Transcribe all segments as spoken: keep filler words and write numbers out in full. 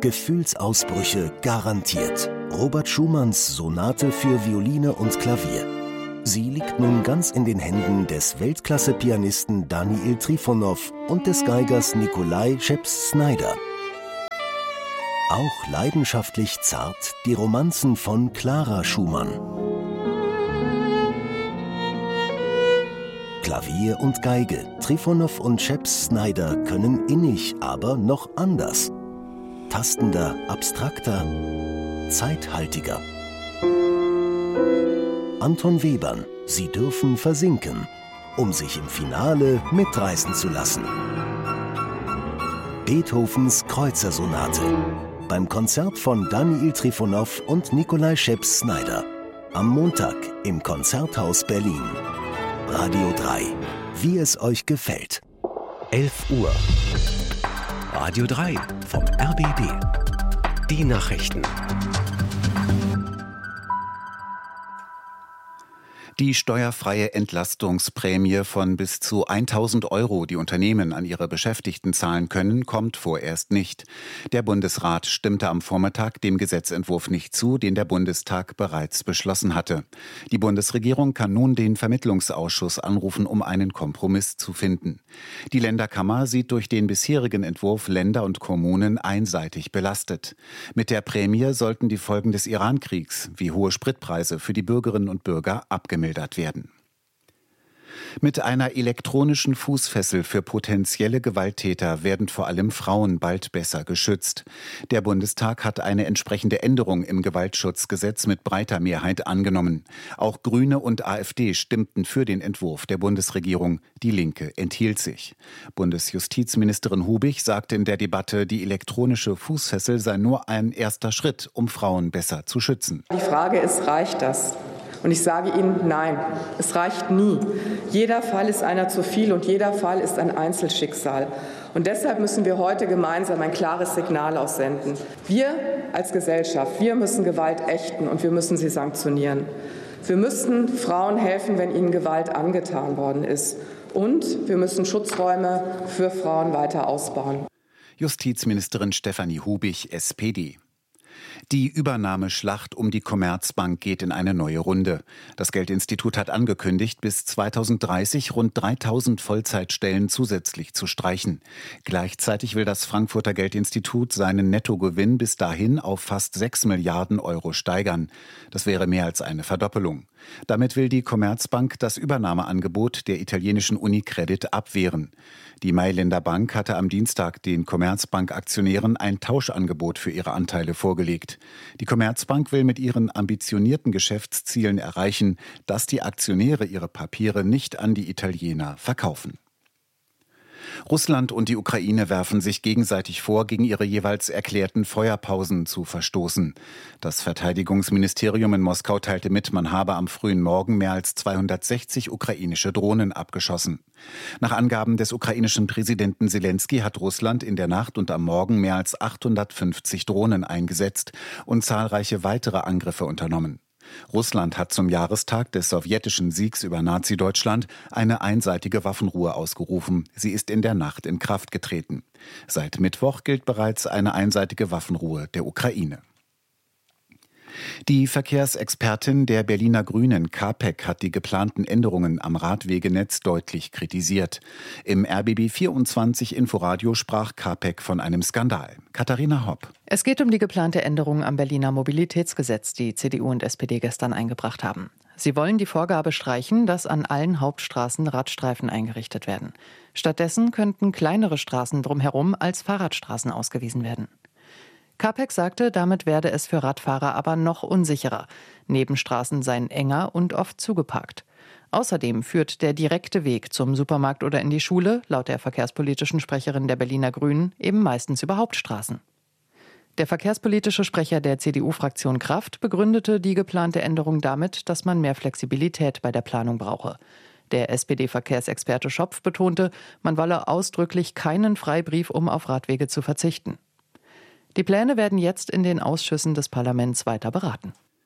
Gefühlsausbrüche garantiert. Robert Schumanns Sonate für Violine und Klavier. Sie liegt nun ganz in den Händen des Weltklasse-Pianisten Daniil Trifonow und des Geigers Nikolai Scheps-Snyder. Auch leidenschaftlich zart die Romanzen von Clara Schumann. Klavier und Geige, Trifonow und Scheps-Snyder können innig, aber noch anders. Tastender, abstrakter, zeithaltiger. Anton Webern, Sie dürfen versinken, um sich im Finale mitreißen zu lassen. Beethovens Kreuzersonate beim Konzert von Daniil Trifonow und Nikolai Scheps-Snyder am Montag im Konzerthaus Berlin. Radio drei, wie es euch gefällt. elf Uhr. Radio drei vom R B B. Die Nachrichten. Die steuerfreie Entlastungsprämie von bis zu tausend Euro, die Unternehmen an ihre Beschäftigten zahlen können, kommt vorerst nicht. Der Bundesrat stimmte am Vormittag dem Gesetzentwurf nicht zu, den der Bundestag bereits beschlossen hatte. Die Bundesregierung kann nun den Vermittlungsausschuss anrufen, um einen Kompromiss zu finden. Die Länderkammer sieht durch den bisherigen Entwurf Länder und Kommunen einseitig belastet. Mit der Prämie sollten die Folgen des Irankriegs, wie hohe Spritpreise, für die Bürgerinnen und Bürger abgemildert werden. Mit einer elektronischen Fußfessel für potenzielle Gewalttäter werden vor allem Frauen bald besser geschützt. Der Bundestag hat eine entsprechende Änderung im Gewaltschutzgesetz mit breiter Mehrheit angenommen. Auch Grüne und AfD stimmten für den Entwurf der Bundesregierung. Die Linke enthielt sich. Bundesjustizministerin Hubich sagte in der Debatte, die elektronische Fußfessel sei nur ein erster Schritt, um Frauen besser zu schützen. Die Frage ist, reicht das? Und ich sage Ihnen, nein, es reicht nie. Jeder Fall ist einer zu viel und jeder Fall ist ein Einzelschicksal. Und deshalb müssen wir heute gemeinsam ein klares Signal aussenden. Wir als Gesellschaft, wir müssen Gewalt ächten und wir müssen sie sanktionieren. Wir müssen Frauen helfen, wenn ihnen Gewalt angetan worden ist. Und wir müssen Schutzräume für Frauen weiter ausbauen. Justizministerin Stefanie Hubich, S P D. Die Übernahmeschlacht um die Commerzbank geht in eine neue Runde. Das Geldinstitut hat angekündigt, bis zweitausenddreißig rund dreitausend Vollzeitstellen zusätzlich zu streichen. Gleichzeitig will das Frankfurter Geldinstitut seinen Nettogewinn bis dahin auf fast sechs Milliarden Euro steigern. Das wäre mehr als eine Verdoppelung. Damit will die Commerzbank das Übernahmeangebot der italienischen Unicredit abwehren. Die Mailänder Bank hatte am Dienstag den Commerzbank-Aktionären ein Tauschangebot für ihre Anteile vorgelegt. Die Commerzbank will mit ihren ambitionierten Geschäftszielen erreichen, dass die Aktionäre ihre Papiere nicht an die Italiener verkaufen. Russland und die Ukraine werfen sich gegenseitig vor, gegen ihre jeweils erklärten Feuerpausen zu verstoßen. Das Verteidigungsministerium in Moskau teilte mit, man habe am frühen Morgen mehr als zweihundertsechzig ukrainische Drohnen abgeschossen. Nach Angaben des ukrainischen Präsidenten Selenskyj hat Russland in der Nacht und am Morgen mehr als achthundertfünfzig Drohnen eingesetzt und zahlreiche weitere Angriffe unternommen. Russland hat zum Jahrestag des sowjetischen Siegs über Nazi-Deutschland eine einseitige Waffenruhe ausgerufen. Sie ist in der Nacht in Kraft getreten. Seit Mittwoch gilt bereits eine einseitige Waffenruhe der Ukraine. Die Verkehrsexpertin der Berliner Grünen K P E C hat die geplanten Änderungen am Radwegenetz deutlich kritisiert. Im R B B vierundzwanzig Inforadio sprach K P E C von einem Skandal. Katharina Hopp. Es geht um die geplante Änderung am Berliner Mobilitätsgesetz, die C D U und S P D gestern eingebracht haben. Sie wollen die Vorgabe streichen, dass an allen Hauptstraßen Radstreifen eingerichtet werden. Stattdessen könnten kleinere Straßen drumherum als Fahrradstraßen ausgewiesen werden. K P E C sagte, damit werde es für Radfahrer aber noch unsicherer. Nebenstraßen seien enger und oft zugeparkt. Außerdem führt der direkte Weg zum Supermarkt oder in die Schule, laut der verkehrspolitischen Sprecherin der Berliner Grünen, eben meistens über Hauptstraßen. Der verkehrspolitische Sprecher der C D U-Fraktion Kraft begründete die geplante Änderung damit, dass man mehr Flexibilität bei der Planung brauche. Der S P D-Verkehrsexperte Schopf betonte, man wolle ausdrücklich keinen Freibrief, um auf Radwege zu verzichten. Die Pläne werden jetzt in den Ausschüssen des Parlaments weiter beraten.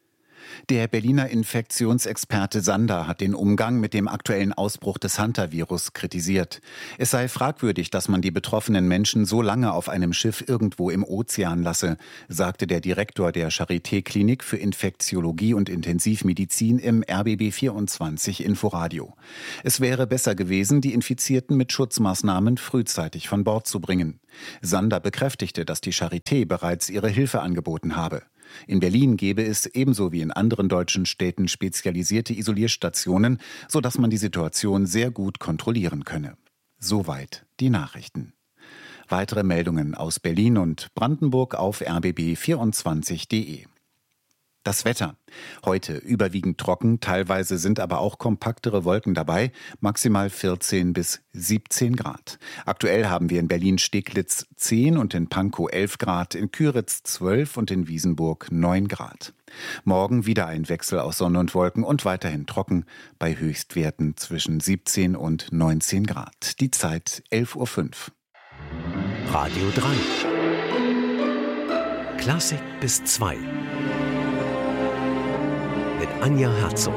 Der Berliner Infektionsexperte Sander hat den Umgang mit dem aktuellen Ausbruch des Hunter-Virus kritisiert. Es sei fragwürdig, dass man die betroffenen Menschen so lange auf einem Schiff irgendwo im Ozean lasse, sagte der Direktor der Charité-Klinik für Infektiologie und Intensivmedizin im R B B vierundzwanzig Inforadio. Es wäre besser gewesen, die Infizierten mit Schutzmaßnahmen frühzeitig von Bord zu bringen. Sander bekräftigte, dass die Charité bereits ihre Hilfe angeboten habe. In Berlin gäbe es ebenso wie in anderen deutschen Städten spezialisierte Isolierstationen, sodass man die Situation sehr gut kontrollieren könne. Soweit die Nachrichten. Weitere Meldungen aus Berlin und Brandenburg auf r b b vierundzwanzig punkt de. Das Wetter. Heute überwiegend trocken, teilweise sind aber auch kompaktere Wolken dabei, maximal vierzehn bis siebzehn Grad. Aktuell haben wir in Berlin-Steglitz zehn und in Pankow elf Grad, in Küritz zwölf und in Wiesenburg neun Grad. Morgen wieder ein Wechsel aus Sonne und Wolken und weiterhin trocken, bei Höchstwerten zwischen siebzehn und neunzehn Grad. Die Zeit elf Uhr fünf. Radio drei. Klassik bis zwei. Mit Anja Herzog.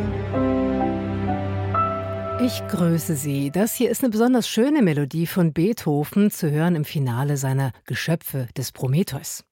Ich grüße Sie. Das hier ist eine besonders schöne Melodie von Beethoven, zu hören im Finale seiner Geschöpfe des Prometheus.